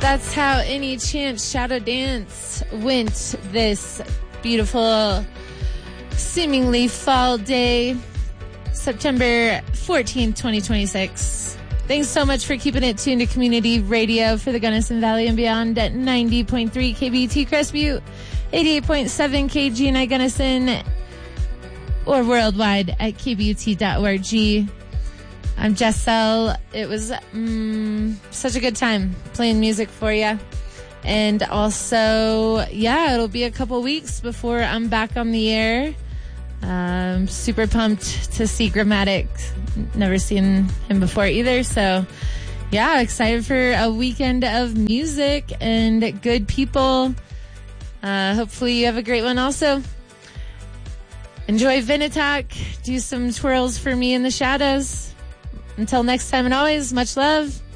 That's how Any Chance Shadow Dance went this beautiful, seemingly fall day, September 14th, 2026. Thanks so much for keeping it tuned to Community Radio for the Gunnison Valley and beyond at 90.3 KBT Crestview, 88.7 KGNI Gunnison, or worldwide at kbut.org. I'm Jessel. It was such a good time playing music for you. And also, it'll be a couple weeks before I'm back on the air. I'm super pumped to see Grammatic. Never seen him before either. So, excited for a weekend of music and good people. Hopefully you have a great one also. Enjoy Vinatalk. Do some twirls for me in the shadows. Until next time and always, much love.